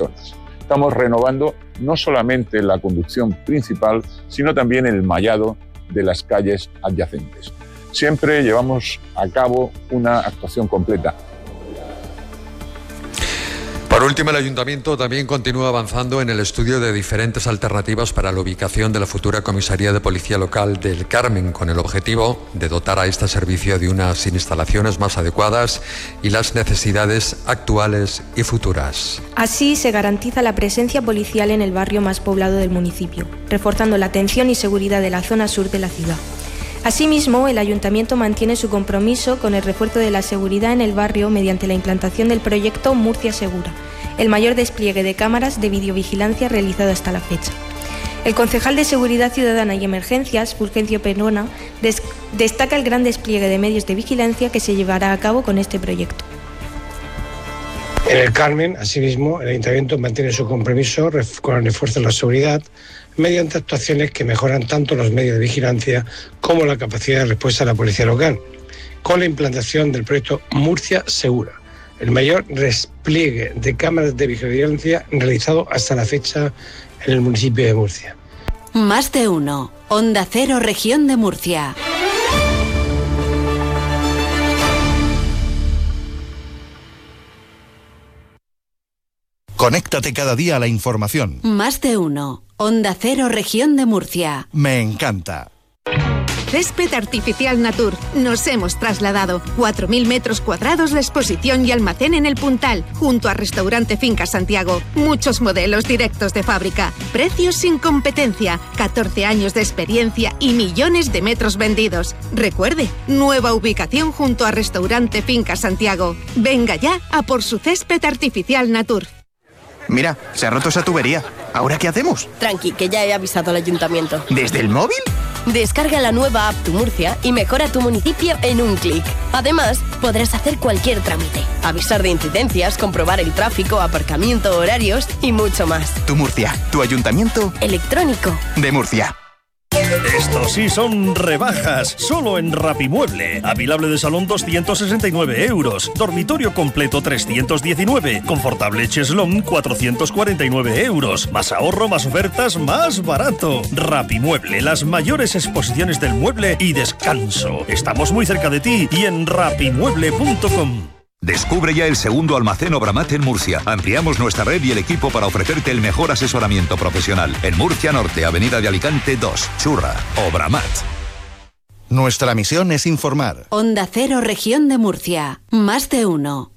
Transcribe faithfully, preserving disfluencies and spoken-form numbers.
personas. Estamos renovando no solamente la conducción principal, sino también el mallado de las calles adyacentes. Siempre llevamos a cabo una actuación completa. Por último, el Ayuntamiento también continúa avanzando en el estudio de diferentes alternativas para la ubicación de la futura comisaría de Policía Local del Carmen, con el objetivo de dotar a este servicio de unas instalaciones más adecuadas y las necesidades actuales y futuras. Así se garantiza la presencia policial en el barrio más poblado del municipio, reforzando la atención y seguridad de la zona sur de la ciudad. Asimismo, el Ayuntamiento mantiene su compromiso con el refuerzo de la seguridad en el barrio mediante la implantación del proyecto Murcia Segura, el mayor despliegue de cámaras de videovigilancia realizado hasta la fecha. El concejal de Seguridad Ciudadana y Emergencias, Fulgencio Penona, des- destaca el gran despliegue de medios de vigilancia que se llevará a cabo con este proyecto. En el Carmen, asimismo, el Ayuntamiento mantiene su compromiso con el refuerzo de la seguridad mediante actuaciones que mejoran tanto los medios de vigilancia como la capacidad de respuesta de la policía local, con la implantación del proyecto Murcia Segura, el mayor despliegue de cámaras de vigilancia realizado hasta la fecha en el municipio de Murcia. Más de uno. Onda Cero, Región de Murcia. Conéctate cada día a la información. Más de uno. Onda Cero, Región de Murcia. Me encanta. Césped Artificial Natur. Nos hemos trasladado. cuatro mil metros cuadrados de exposición y almacén en el Puntal, junto a Restaurante Finca Santiago. Muchos modelos directos de fábrica. Precios sin competencia. catorce años de experiencia y millones de metros vendidos. Recuerde, nueva ubicación junto a Restaurante Finca Santiago. Venga ya a por su Césped Artificial Natur. Mira, se ha roto esa tubería. ¿Ahora qué hacemos? Tranqui, que ya he avisado al ayuntamiento. ¿Desde el móvil? Descarga la nueva app Tu Murcia y mejora tu municipio en un clic. Además, podrás hacer cualquier trámite, avisar de incidencias, comprobar el tráfico, aparcamiento, horarios y mucho más. Tu Murcia, tu ayuntamiento electrónico de Murcia. Estos sí son rebajas, solo en Rapimueble. Avilable de salón doscientos sesenta y nueve euros, dormitorio completo trescientos diecinueve, confortable cheslón cuatrocientos cuarenta y nueve euros. Más ahorro, más ofertas, más barato. Rapimueble, las mayores exposiciones del mueble y descanso. Estamos muy cerca de ti y en rapimueble punto com. Descubre ya el segundo almacén Obramat en Murcia. Ampliamos nuestra red y el equipo para ofrecerte el mejor asesoramiento profesional. En Murcia Norte, Avenida de Alicante dos, Churra, Obramat. Nuestra misión es informar. Onda Cero, Región de Murcia. Más de uno.